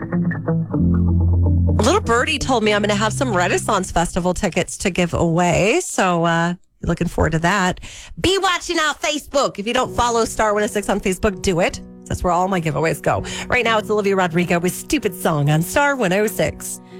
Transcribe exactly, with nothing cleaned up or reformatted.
Little Birdie told me I'm going to have some Renaissance Festival tickets to give away. So, uh, looking forward to that. Be watching our Facebook. If you don't follow Star one oh six on Facebook, do it. That's where all my giveaways go. Right now, it's Olivia Rodrigo with Stupid Song on Star one oh six.